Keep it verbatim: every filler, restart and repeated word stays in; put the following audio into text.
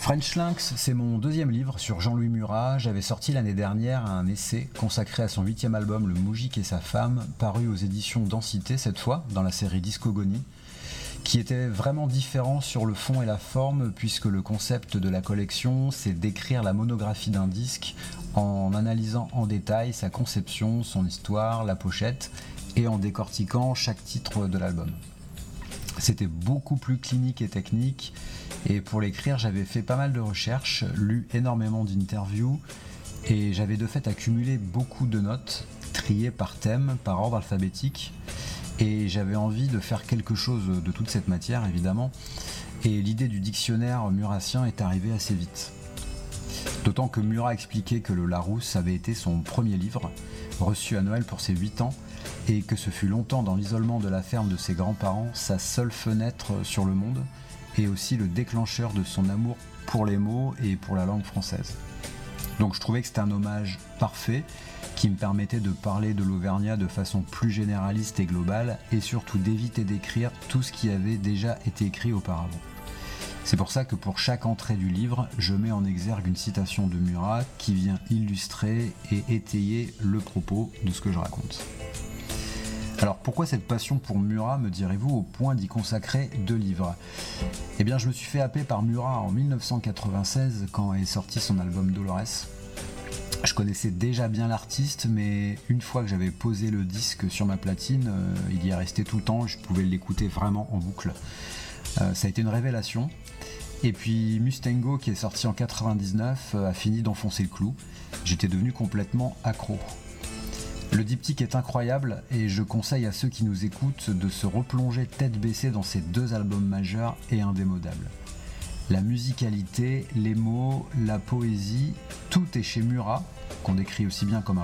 French Lynx, c'est mon deuxième livre sur Jean-Louis Murat. J'avais sorti l'année dernière un essai consacré à son huitième album, Le Moujik et sa femme, paru aux éditions Densité cette fois, dans la série Discogonie, qui était vraiment différent sur le fond et la forme, puisque le concept de la collection, c'est d'écrire la monographie d'un disque en analysant en détail sa conception, son histoire, la pochette, et en décortiquant chaque titre de l'album. C'était beaucoup plus clinique et technique, et pour l'écrire, j'avais fait pas mal de recherches, lu énormément d'interviews, et j'avais de fait accumulé beaucoup de notes, triées par thème, par ordre alphabétique, et j'avais envie de faire quelque chose de toute cette matière, évidemment, et l'idée du dictionnaire murassien est arrivée assez vite. D'autant que Murat expliquait que le Larousse avait été son premier livre, reçu à Noël pour ses huit ans, et que ce fut longtemps dans l'isolement de la ferme de ses grands-parents sa seule fenêtre sur le monde, et aussi le déclencheur de son amour pour les mots et pour la langue française. Donc je trouvais que c'était un hommage parfait, qui me permettait de parler de l'Auvergnat de façon plus généraliste et globale, et surtout d'éviter d'écrire tout ce qui avait déjà été écrit auparavant. C'est pour ça que pour chaque entrée du livre, je mets en exergue une citation de Murat qui vient illustrer et étayer le propos de ce que je raconte. Alors pourquoi cette passion pour Murat, me direz-vous, au point d'y consacrer deux livres ? Eh bien je me suis fait happer par Murat en dix-neuf cent quatre-vingt-seize quand est sorti son album Dolores. Je connaissais déjà bien l'artiste, mais une fois que j'avais posé le disque sur ma platine, euh, il y est resté tout le temps, je pouvais l'écouter vraiment en boucle. Euh, ça a été une révélation. Et puis Mustango, qui est sorti en quatre-vingt-dix-neuf, a fini d'enfoncer le clou. J'étais devenu complètement accro. Le diptyque est incroyable et je conseille à ceux qui nous écoutent de se replonger tête baissée dans ces deux albums majeurs et indémodables. La musicalité, les mots, la poésie, tout est chez Murat, qu'on décrit aussi bien comme un